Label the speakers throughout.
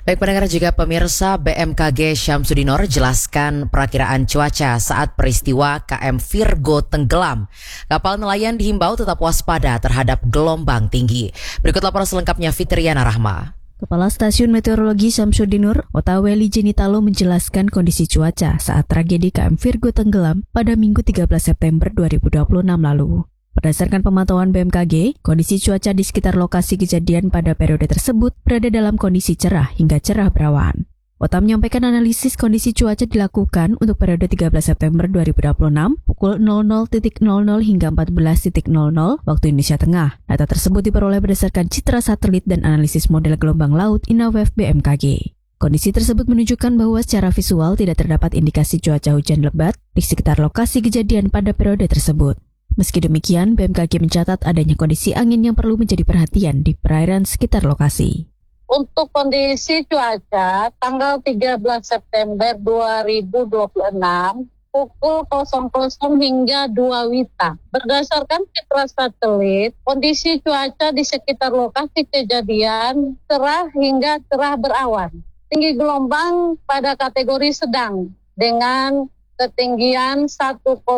Speaker 1: Baik pendengar juga pemirsa, BMKG Syamsuddinor jelaskan perakiraan cuaca saat peristiwa KM Virgo tenggelam. Kapal nelayan dihimbau tetap waspada terhadap gelombang tinggi. Berikut laporan selengkapnya Fitriana Rahma.
Speaker 2: Kepala Stasiun Meteorologi Syamsuddinor, Otaweli Jenitalo menjelaskan kondisi cuaca saat tragedi KM Virgo tenggelam pada Minggu 13 September 2026 lalu. Berdasarkan pemantauan BMKG, kondisi cuaca di sekitar lokasi kejadian pada periode tersebut berada dalam kondisi cerah hingga cerah berawan. Ota menyampaikan analisis kondisi cuaca dilakukan untuk periode 13 September 2026 pukul 00.00 hingga 14.00 waktu Indonesia Tengah. Data tersebut diperoleh berdasarkan citra satelit dan analisis model gelombang laut INAWF BMKG. Kondisi tersebut menunjukkan bahwa secara visual tidak terdapat indikasi cuaca hujan lebat di sekitar lokasi kejadian pada periode tersebut. Meski demikian, BMKG mencatat adanya kondisi angin yang perlu menjadi perhatian di perairan sekitar lokasi.
Speaker 3: Untuk kondisi cuaca, tanggal 13 September 2026, pukul 00 hingga 2 WITA. Berdasarkan citra satelit, kondisi cuaca di sekitar lokasi kejadian cerah hingga cerah berawan. Tinggi gelombang pada kategori sedang dengan ketinggian 1,5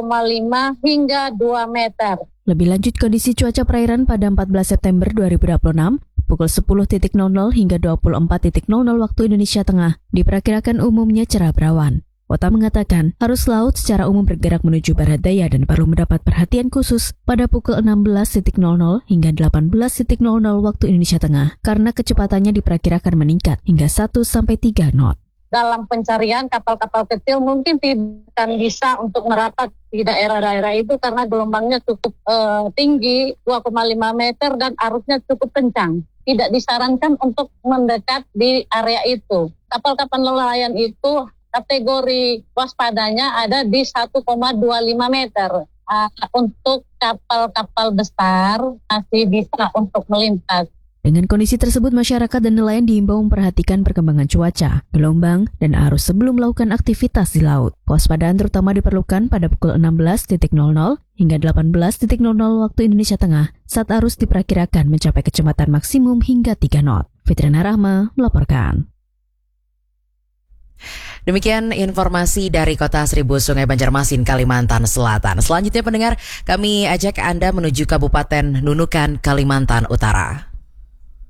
Speaker 3: hingga 2 meter.
Speaker 2: Lebih lanjut kondisi cuaca perairan pada 14 September 2026, pukul 10.00 hingga 24.00 waktu Indonesia Tengah, diperkirakan umumnya cerah berawan. Ota mengatakan arus laut secara umum bergerak menuju barat daya dan perlu mendapat perhatian khusus pada pukul 16.00 hingga 18.00 waktu Indonesia Tengah karena kecepatannya diperkirakan meningkat hingga 1-3 knot.
Speaker 3: Dalam pencarian kapal-kapal kecil mungkin tidak akan bisa untuk merapat di daerah-daerah itu karena gelombangnya cukup tinggi 2,5 meter dan arusnya cukup kencang. Tidak disarankan untuk mendekat di area itu. Kapal-kapal nelayan itu kategori waspadanya ada di 1,25 meter. Untuk kapal-kapal besar masih bisa untuk melintas.
Speaker 2: Dengan kondisi tersebut, masyarakat dan nelayan diimbau memperhatikan perkembangan cuaca, gelombang, dan arus sebelum melakukan aktivitas di laut. Kewaspadaan terutama diperlukan pada pukul 16.00 hingga 18.00 waktu Indonesia Tengah saat arus diperkirakan mencapai kecepatan maksimum hingga 3 knot. Fitriana Rahma melaporkan.
Speaker 1: Demikian informasi dari Kota Seribu Sungai Banjarmasin, Kalimantan Selatan. Selanjutnya pendengar, kami ajak Anda menuju Kabupaten Nunukan, Kalimantan Utara.